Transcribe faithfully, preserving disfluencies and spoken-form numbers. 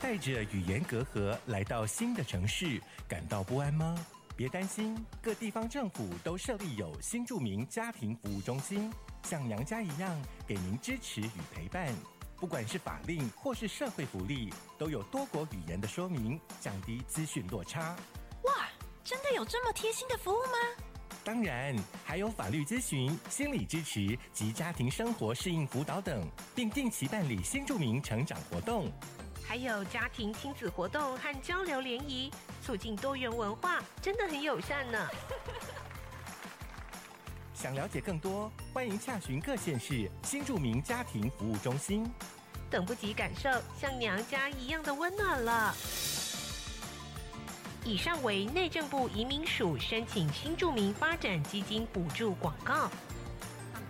带着语言隔阂来到新的城市，感到不安吗？别担心，各地方政府都设立有新住民家庭服务中心，像娘家一样给您支持与陪伴。不管是法令或是社会福利，都有多国语言的说明，降低资讯落差。 哇，真的有这么贴心的服务吗？ 当然，还有法律咨询、心理支持及家庭生活适应辅导等，并定期办理新住民成长活动。 还有家庭亲子活动和交流联谊，促进多元文化，真的很友善呢。 想了解更多，欢迎洽询各县市新住民家庭服务中心。 等不及感受像娘家一样的温暖了。以上为内政部移民署申请新住民发展基金补助广告。